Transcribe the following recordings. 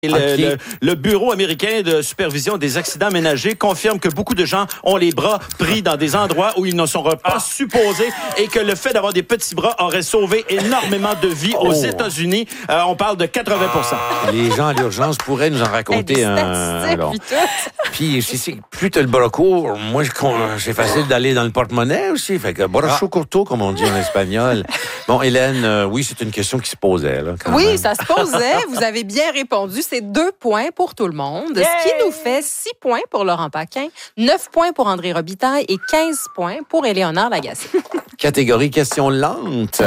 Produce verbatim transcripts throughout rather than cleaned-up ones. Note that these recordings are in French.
Le, okay. le, le Bureau américain de supervision des accidents ménagers confirme que beaucoup de gens ont les bras pris dans des endroits où ils ne sont pas ah. supposés et que le fait d'avoir des petits bras aurait sauvé énormément de vies oh. aux États-Unis. Euh, on parle de quatre-vingts pour cent. Les gens à l'urgence pourraient nous en raconter un... Alors. Puis, si, si, plus t'as le bras court, moi, c'est facile d'aller dans le porte-monnaie aussi. Fait que bracho curto, comme on dit en espagnol. Bon, Hélène, euh, oui, c'est une question qui se posait. Là, quand oui, même. ça se posait. Vous avez bien répondu. C'est deux points pour tout le monde. Yay! Ce qui nous fait six points pour Laurent Paquin, neuf points pour André Robitaille et quinze points pour Éléonore Lagacé. Catégorie question lente.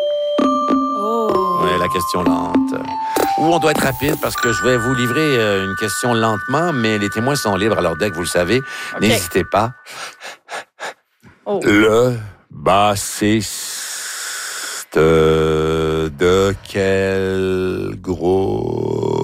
Oh. Oui, la question lente. Ou on doit être rapide parce que je vais vous livrer une question lentement, mais les témoins sont libres. Alors, dès que vous le savez, okay. n'hésitez pas. Oh. Le bassiste de quel groupe?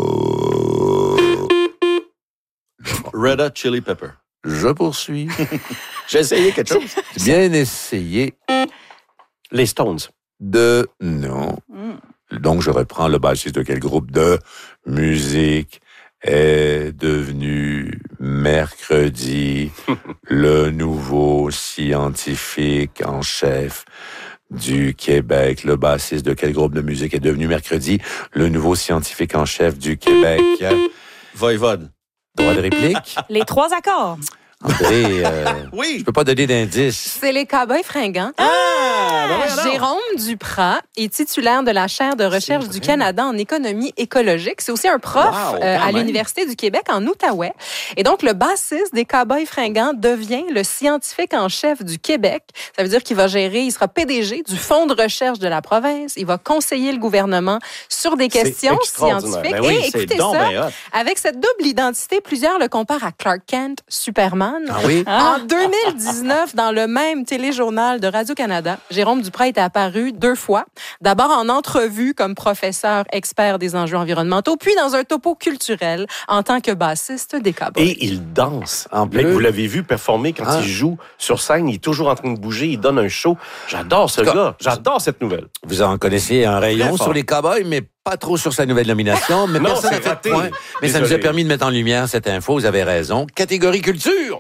Red Hot Chili Pepper. Je poursuis. J'ai essayé quelque chose. Bien essayé. Les Stones. De... Non. Mm. Donc, je reprends le bassiste de quel groupe de musique est devenu mercredi le nouveau scientifique en chef du Québec. Le bassiste de quel groupe de musique est devenu mercredi le nouveau scientifique en chef du Québec? Voivode. Droit de réplique? Les trois accords. André, euh, oui. je peux pas donner d'indice. C'est les Cowboys fringants. Ah! Ben Jérôme Duprat est titulaire de la chaire de recherche du Canada en économie écologique. C'est aussi un prof wow, euh, à l'Université du Québec en Outaouais. Et donc, le bassiste des Cowboys fringants devient le scientifique en chef du Québec. Ça veut dire qu'il va gérer, il sera P D G du Fonds de recherche de la province. Il va conseiller le gouvernement sur des questions scientifiques. Ben oui, et écoutez ça, ben avec cette double identité, plusieurs le comparent à Clark Kent, Superman. Ah oui? En deux mille dix-neuf, dans le même téléjournal de Radio-Canada, Jérôme Duprat est apparu deux fois. D'abord en entrevue comme professeur expert des enjeux environnementaux, puis dans un topo culturel en tant que bassiste des Cowboys. Et il danse. En bleu. Vous l'avez vu performer quand ah. il joue sur scène. Il est toujours en train de bouger. Il donne un show. J'adore ce gars. J'adore cette nouvelle. Vous en connaissez un rayon sur les Cowboys, mais pas trop sur sa nouvelle nomination. Mais non, personne n'a fait de point. Mais Désolé. Ça nous a permis de mettre en lumière cette info. Vous avez raison. Catégorie culture.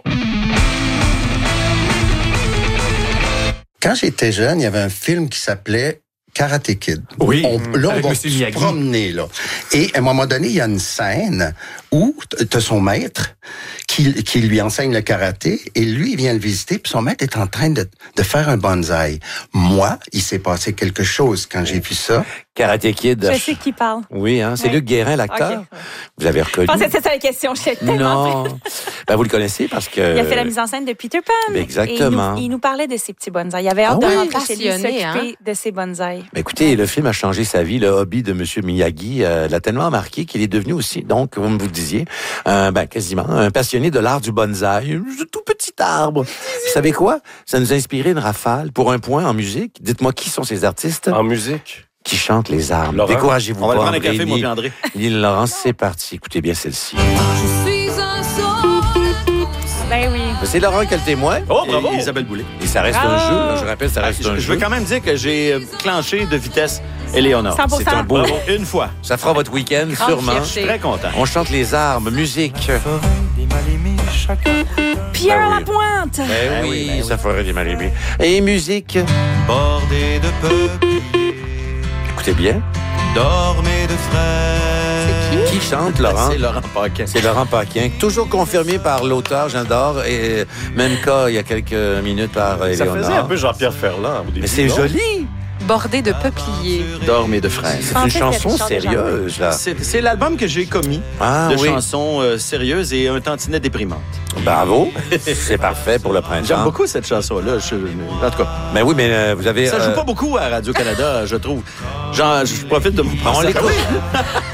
Quand j'étais jeune, il y avait un film qui s'appelait Karate Kid. Oui. On, là, on va se promener, là. Et à un moment donné, il y a une scène où tu as son maître qui, qui lui enseigne le karaté et lui, il vient le visiter puis son maître est en train de, de faire un bonsaï. Moi, il s'est passé quelque chose quand j'ai vu ça. Karate Kid. Je sais qui parle. Oui, hein, c'est ouais. Luc Guérin, l'acteur. Okay. Vous avez reconnu. Je pensais que c'était ça la question. Je sais tellement. Non. Ben, vous le connaissez parce que... Il a fait la mise en scène de Peter Pan. Exactement. Et il nous, il nous parlait de ses petits bonsaïs. Il avait hâte ah, de oui. rentrer chez lui, s'occuper hein? de ses bonsaïs. Ben, écoutez, ouais. le film a changé sa vie. Le hobby de M. Miyagi euh, l'a tellement marqué qu'il est devenu aussi, donc, comme vous le disiez, euh, ben, quasiment un passionné de l'art du bonsaï. Un tout petit arbre. Vous savez quoi? Ça nous a inspiré une rafale pour un point en musique. Dites-moi qui sont ces artistes? En musique? Qui chante les armes. Laurent. Découragez-vous On pas. va prendre un café, moi puis André. Lille Laurence, c'est parti. Écoutez bien celle-ci. Je suis un saut. Ben oui. C'est Laurent qui est le témoin. Oh, bravo. Et Isabelle Boulay. Et ça reste bravo. un jeu. Là, je rappelle, ça reste je, un je jeu. Je veux quand même dire que j'ai clenché de vitesse Éléonore. cent pour cent. C'est un beau. Bravo. Une fois. Ça fera votre week-end, Grande sûrement. fierté. Je suis très content. On chante les armes, musique. Pierre ben oui. Lapointe. Ben, ben oui, oui ben ça oui. ferait des mal aimés. Et musique. Bordé de peupliers. Écoutez bien. Dormez de frères. C'est qui? Qui chante, Laurent? C'est Laurent Paquin. C'est Laurent Paquin. Toujours confirmé par l'auteur, j'adore. Et même cas, il y a quelques minutes par Ça Éléonore. faisait un peu Jean-Pierre Ferland au début. Mais c'est non? joli. Bordé de peupliers. Dormez de frères. C'est une chanson sérieuse, là. C'est, c'est l'album que j'ai commis ah, de oui. chansons euh, sérieuses et un tantinet déprimante. Bravo. C'est parfait pour le printemps. J'aime beaucoup cette chanson-là. Je, en tout cas. Mais oui, mais euh, vous avez... Ça euh... joue pas beaucoup à Radio-Canada, je trouve. Genre, je profite de vous prendre. On l'écoute.